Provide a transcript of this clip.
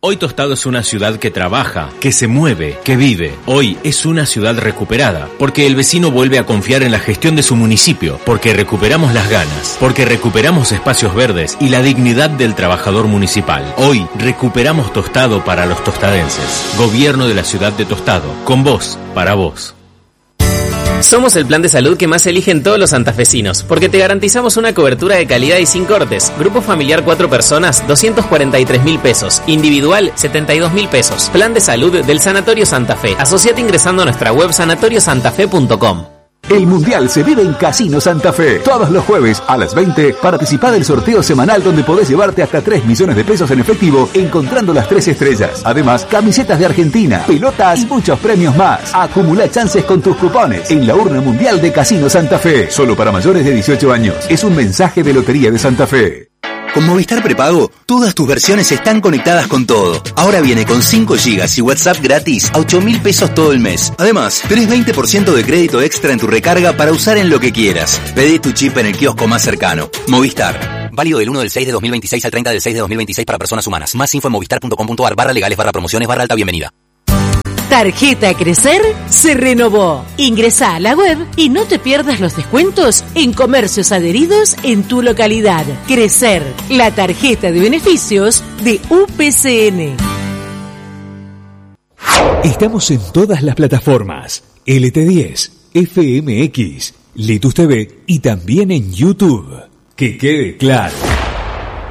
Hoy Tostado es una ciudad que trabaja, que se mueve, que vive. Hoy es una ciudad recuperada, porque el vecino vuelve a confiar en la gestión de su municipio, porque recuperamos las ganas, porque recuperamos espacios verdes y la dignidad del trabajador municipal. Hoy recuperamos Tostado para los tostadenses. Gobierno de la ciudad de Tostado, con vos, para vos. Somos el plan de salud que más eligen todos los santafesinos, porque te garantizamos una cobertura de calidad y sin cortes. Grupo familiar 4 personas, 243.000 pesos. Individual, 72.000 pesos. Plan de salud del Sanatorio Santa Fe. Asociate ingresando a nuestra web sanatoriosantafe.com. El Mundial se vive en Casino Santa Fe. Todos los jueves a las 20 participá del sorteo semanal donde podés llevarte hasta 3 millones de pesos en efectivo encontrando las 3 estrellas. Además, camisetas de Argentina, pelotas y muchos premios más. Acumulá chances con tus cupones en la urna mundial de Casino Santa Fe. Solo para mayores de 18 años. Es un mensaje de Lotería de Santa Fe. Con Movistar Prepago, todas tus versiones están conectadas con todo. Ahora viene con 5 GB y WhatsApp gratis a 8.000 pesos todo el mes. Además, tenés 20% de crédito extra en tu recarga para usar en lo que quieras. Pedí tu chip en el kiosco más cercano. Movistar. Válido del 1/6/2026 al 30/6/2026 para personas humanas. Más info en movistar.com.ar/legales/promociones/alta bienvenida. Tarjeta Crecer se renovó. Ingresa a la web y no te pierdas los descuentos en comercios adheridos en tu localidad. Crecer, la tarjeta de beneficios de UPCN. Estamos en todas las plataformas. LT10, FMX, Litus TV y también en YouTube. Que quede claro.